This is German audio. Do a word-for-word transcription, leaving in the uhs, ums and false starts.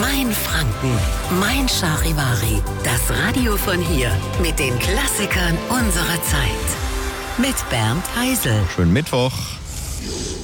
Mein Franken, mein Charivari. Das Radio von hier mit den Klassikern unserer Zeit. Mit Bernd Heisel. Schönen Mittwoch.